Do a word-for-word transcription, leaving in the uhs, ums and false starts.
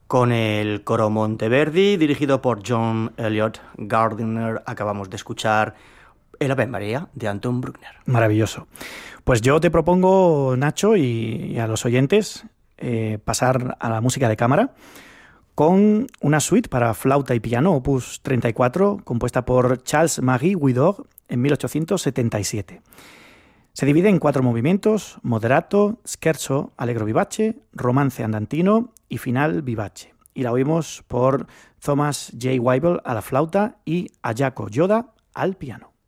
Con el coro Monteverdi, dirigido por John Elliott Gardiner, acabamos de escuchar El Ave María de Anton Bruckner. Maravilloso. Pues yo te propongo, Nacho, y, y a los oyentes, eh, pasar a la música de cámara con una suite para flauta y piano, opus treinta y cuatro, compuesta por Charles-Marie Widor en mil ochocientos setenta y siete. Se divide en cuatro movimientos: moderato, scherzo, allegro vivace, romance andantino y final vivace. Y la oímos por Thomas J. Weibel a la flauta y Ayako Yoda al piano.